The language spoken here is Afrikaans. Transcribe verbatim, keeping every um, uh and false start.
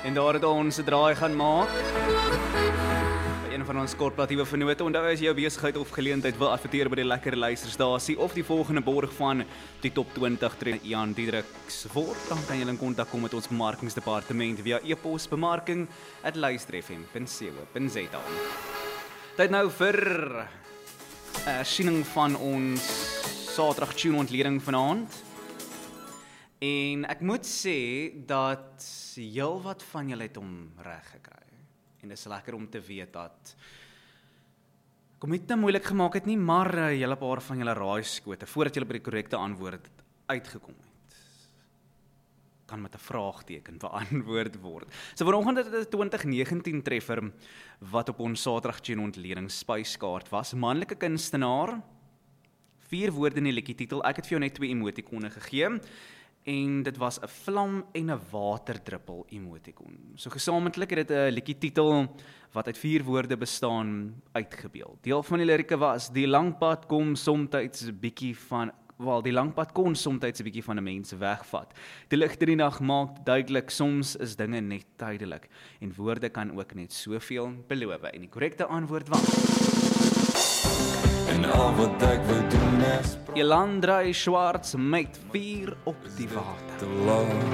En daar het ons 'n draai gaan maak. By een van ons korporatiewe vennote, onthou as jy jou besigheid of geleentheid wil adverteer by die lekker luisterstasie of die volgende borg van die top twintig trend Jan Diedriks word, dan kan jy in kontak kom met ons bemarkingsdepartement via e-pos bemarking at luister f m punt co punt z a. Tyd nou vir 'n uh, siening van ons Saterdag tune ontleding vanaand. En ek moet sê dat heel wat van julle het hom reg gekry. En dit is lekker om te weet dat kom nie te moeilik gemaak het nie, maar 'n uh, hele paar van julle raaiskote voordat julle by die korrekte antwoord uitgekom het, kan met 'n vraagteken beantwoord word. So vanoggend het dit 'n twintig negentien treffer wat op ons Saterdag tune ontleding spyskaart was. Manlike kunstenaar, vier woorde in die liedjie titel. Ek het vir jou net twee emotikone gegee. En dit was 'n vlam en 'n waterdruppel emotikon. So gesamentlik het dit 'n liedjie titel wat uit vier woorde bestaan uitgebeeld. Deel van die lirieke was: die langpad kom somtyds 'n bietjie van wel die langpad kon somtyds 'n bietjie van 'n mens wegvat. Die lig in die nag maak duidelik soms is dinge net tydelik en woorde kan ook net soveel beloof. En die korrekte antwoord was En al wat ek wil doen is Elandrei Schwartz met vier op die water. te laat.